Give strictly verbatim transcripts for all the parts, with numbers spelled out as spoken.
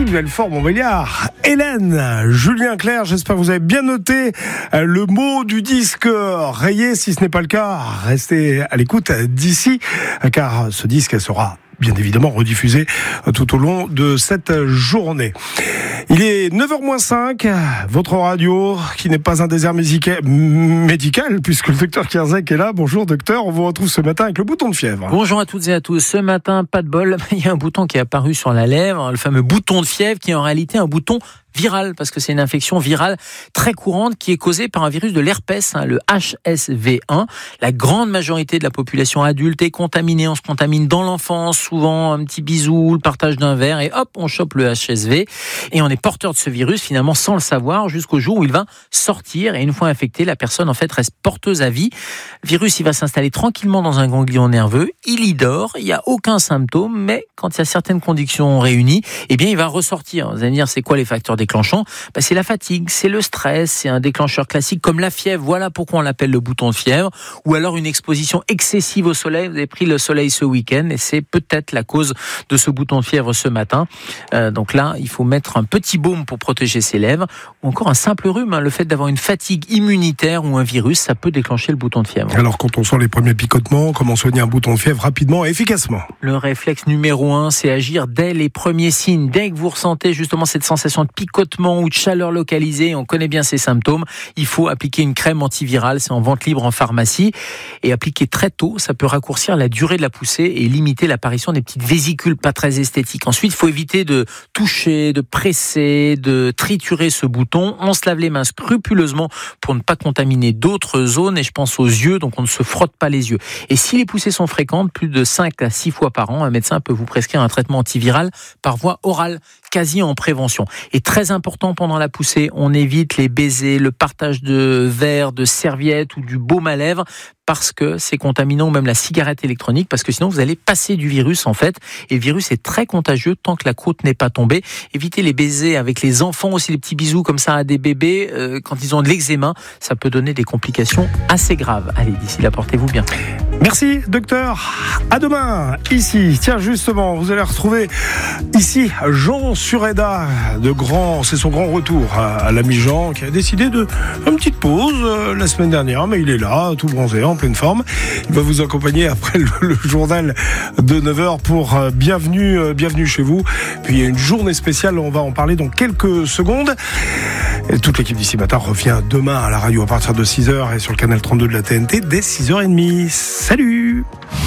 nouvelle forme, on va dire. Hélène, Julien Clerc, j'espère que vous avez bien noté le mot du disque rayé. Si ce n'est pas le cas, restez à l'écoute d'ici, car ce disque sera bien évidemment rediffusé tout au long de cette journée. Il est neuf heures moins cinq, votre radio qui n'est pas un désert musica- médical, puisque le docteur Kierzek est là. Bonjour docteur, on vous retrouve ce matin avec le bouton de fièvre. Bonjour à toutes et à tous. Ce matin, pas de bol, il y a un bouton qui est apparu sur la lèvre, le fameux bouton de fièvre qui est en réalité un bouton virale, parce que c'est une infection virale très courante qui est causée par un virus de l'herpès, hein, le H S V un. La grande majorité de la population adulte est contaminée. On se contamine dans l'enfance, souvent un petit bisou, le partage d'un verre, et hop, on chope le H S V. Et on est porteur de ce virus, finalement, sans le savoir, jusqu'au jour où il va sortir. Et une fois infecté, la personne, en fait, reste porteuse à vie. Le virus, il va s'installer tranquillement dans un ganglion nerveux. Il y dort, il n'y a aucun symptôme, mais quand il y a certaines conditions réunies, eh bien, il va ressortir. Vous allez me dire, c'est quoi les facteurs déclenchant? Ben, c'est la fatigue, c'est le stress, c'est un déclencheur classique comme la fièvre. Voilà pourquoi on l'appelle le bouton de fièvre. Ou alors une exposition excessive au soleil. Vous avez pris le soleil ce week-end et c'est peut-être la cause de ce bouton de fièvre ce matin. Euh, donc là, il faut mettre un petit baume pour protéger ses lèvres. Ou encore un simple rhume. Hein. Le fait d'avoir une fatigue immunitaire ou un virus, ça peut déclencher le bouton de fièvre. Alors quand on sent les premiers picotements, comment soigner un bouton de fièvre rapidement et efficacement? Le réflexe numéro un, c'est agir dès les premiers signes. Dès que vous ressentez justement cette sensation de picotement ou de chaleur localisée, on connaît bien ces symptômes, il faut appliquer une crème antivirale, c'est en vente libre en pharmacie, et appliquer très tôt, ça peut raccourcir la durée de la poussée et limiter l'apparition des petites vésicules pas très esthétiques. Ensuite, il faut éviter de toucher, de presser, de triturer ce bouton. On se lave les mains scrupuleusement pour ne pas contaminer d'autres zones, et je pense aux yeux, donc on ne se frotte pas les yeux. Et si les poussées sont fréquentes, plus de cinq à six fois par an, un médecin peut vous prescrire un traitement antiviral par voie orale, quasi en prévention. Et très important pendant la poussée, on évite les baisers, le partage de verres, de serviettes ou du baume à lèvres, parce que c'est contaminant, ou même la cigarette électronique, parce que sinon vous allez passer du virus en fait, et le virus est très contagieux tant que la croûte n'est pas tombée. Évitez les baisers avec les enfants aussi, les petits bisous comme ça à des bébés, euh, quand ils ont de l'eczéma, ça peut donner des complications assez graves. Allez, d'ici là, portez-vous bien. Merci docteur, à demain, ici. Tiens justement, vous allez retrouver ici Jean Sureda, de grand, c'est son grand retour à l'ami Jean, qui a décidé de faire une petite pause euh, la semaine dernière, mais il est là, tout bronzé, en pleine forme. Il va vous accompagner après le, le journal de neuf heures pour euh, bienvenue, euh, bienvenue chez vous. Puis il y a une journée spéciale, on va en parler dans quelques secondes. Et toute l'équipe d'ici matin revient demain à la radio à partir de six heures et sur le canal trente-deux de la T N T dès six heures trente. Salut!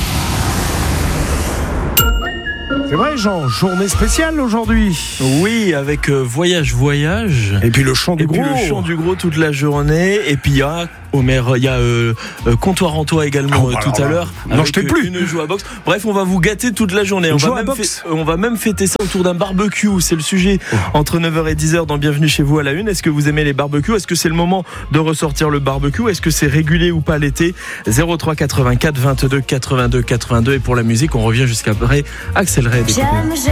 C'est vrai Jean, journée spéciale aujourd'hui. Oui, avec euh, Voyage Voyage. Et puis le chant du et gros. Et puis le chant du gros toute la journée. Et puis il y a Homer, il y a euh, euh, Comptoir en toi également oh, euh, tout alors, à l'heure. Non, je t'ai plus. Une joue à boxe. Bref, on va vous gâter toute la journée. On va, même fait, on va même fêter ça autour d'un barbecue. C'est le sujet oh. entre neuf heures et dix heures dans Bienvenue chez vous à la une. Est-ce que vous aimez les barbecues? Est-ce que c'est le moment de ressortir le barbecue? Est-ce que c'est régulier ou pas l'été? zéro trois quatre-vingt-quatre vingt-deux quatre-vingt-deux quatre-vingt-deux. Et pour la musique, on revient jusqu'après Axel Red.